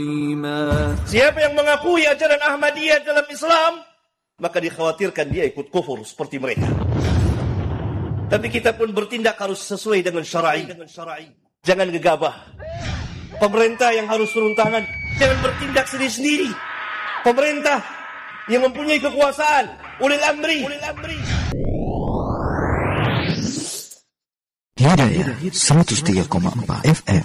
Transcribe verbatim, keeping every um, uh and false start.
Siapa yang mengakui ajaran Ahmadiyah dalam Islam, maka dikhawatirkan dia ikut kufur seperti mereka. Tapi kita pun bertindak harus sesuai dengan syar'i. Jangan gegabah. Pemerintah yang harus turun tangan, jangan bertindak sendiri-sendiri. Pemerintah yang mempunyai kekuasaan, ulil amri. Hidayah seratus tiga koma empat F M.